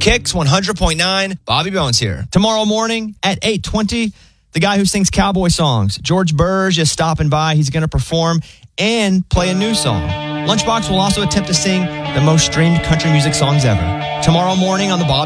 Kicks 100.9. Bobby Bones here. Tomorrow morning at 8:20, the guy who sings cowboy songs, George Burge, is stopping by. He's going to perform and play a new song. Lunchbox will also attempt to sing the most streamed country music songs ever. Tomorrow morning on the Bobby